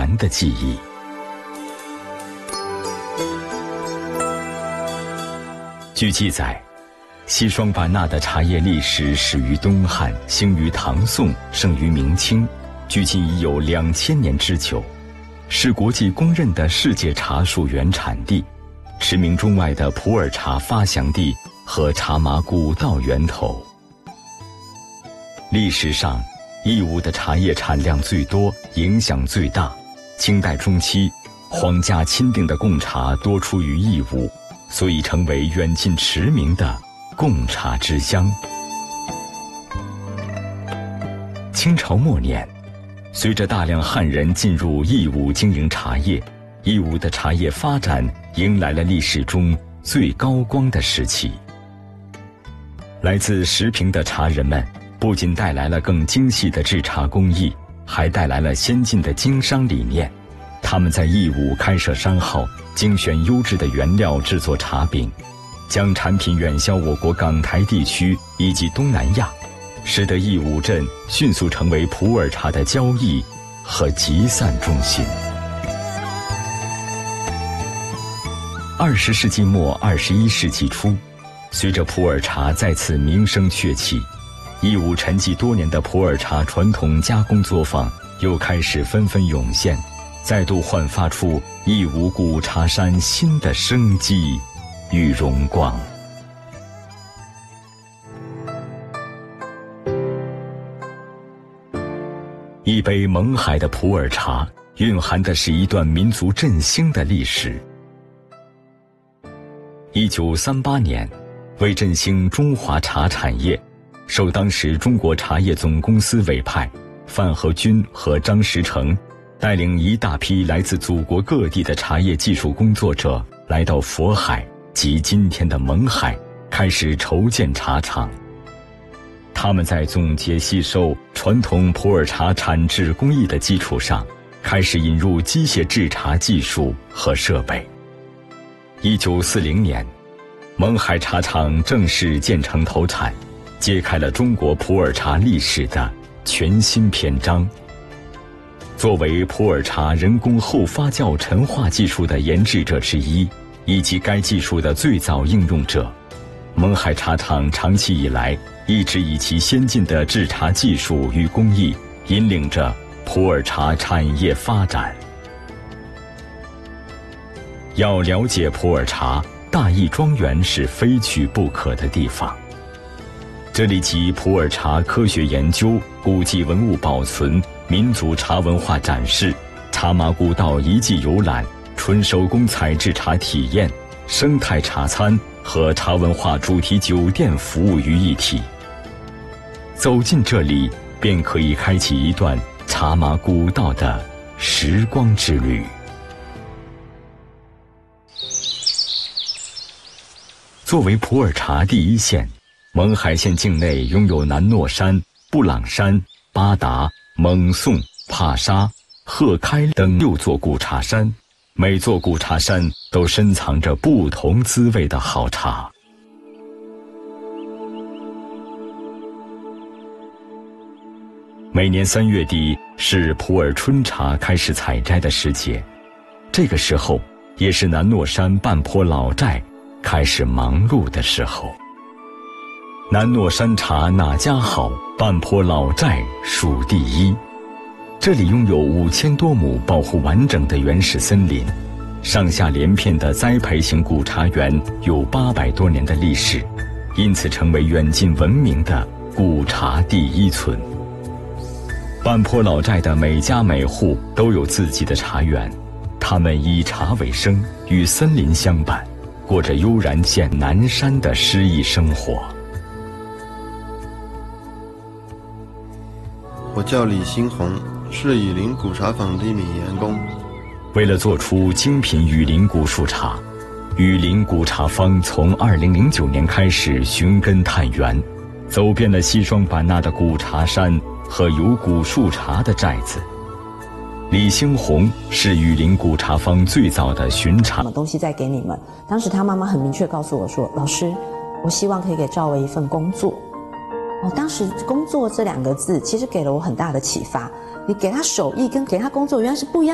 完的记忆。据记载，西双版纳的茶叶历史始于东汉，兴于唐宋，盛于明清，距今已有2000年之久，是国际公认的世界茶树原产地，驰名中外的普洱茶发祥地和茶麻古道源头。历史上，义乌的茶叶产量最多，影响最大。清代中期，皇家钦定的贡茶多出于义乌，所以成为远近驰名的贡茶之乡。清朝末年，随着大量汉人进入义乌经营茶叶，义乌的茶叶发展迎来了历史中最高光的时期。来自石屏的茶人们不仅带来了更精细的制茶工艺，还带来了先进的经商理念。他们在义乌开设商号，精选优质的原料制作茶饼，将产品远销我国港台地区以及东南亚，使得义乌镇迅速成为普洱茶的交易和集散中心。20世纪末21世纪初，随着普洱茶再次名声鹊起，义乌沉寂多年的普洱茶传统加工作坊又开始纷纷涌现，再度焕发出义乌古茶山新的生机与荣光。一杯勐海的普洱茶，蕴含的是一段民族振兴的历史。1938年，为振兴中华茶产业，受当时中国茶叶总公司委派，范和军和张石成带领一大批来自祖国各地的茶叶技术工作者来到佛海及今天的勐海，开始筹建茶厂。他们在总结吸收传统普洱茶产制工艺的基础上，开始引入机械制茶技术和设备。1940年，勐海茶厂正式建成投产，揭开了中国普洱茶历史的全新篇章。作为普洱茶人工后发酵陈化技术的研制者之一，以及该技术的最早应用者，勐海茶厂长期以来一直以其先进的制茶技术与工艺，引领着普洱茶产业发展。要了解普洱茶，大邑庄园是非去不可的地方。这里集普洱茶科学研究、古迹文物保存、民族茶文化展示、茶麻古道遗迹游览、纯手工采制茶体验、生态茶餐和茶文化主题酒店服务于一体。走进这里，便可以开启一段茶麻古道的时光之旅。作为普洱茶第一县，勐海县境内拥有南诺山、布朗山、巴达、勐颂、帕沙、鹤开等6座古茶山，每座古茶山都深藏着不同滋味的好茶。每年3月底是普洱春茶开始采摘的时节，这个时候也是南诺山半坡老寨开始忙碌的时候。南诺山茶哪家好，半坡老寨数第一。这里拥有5000多亩保护完整的原始森林，上下连片的栽培型古茶园有800多年的历史，因此成为远近闻名的古茶第一村。半坡老寨的每家每户都有自己的茶园，他们以茶为生，与森林相伴，过着悠然见南山的诗意生活。 我叫李新红，是雨林古茶坊的一名员工。 为了做出精品雨林古树茶，雨林古茶坊从2009年开始寻根探源，走遍了西双版纳的古茶山和有古树茶的寨子。李兴红是雨林古茶坊最早的巡茶。 什么东西再给你们？当时他妈妈很明确告诉我说：“老师，我希望可以给赵薇一份工作。”当时“工作”这2个字其实给了我很大的启发。你给他手艺跟给他工作原来是不一样。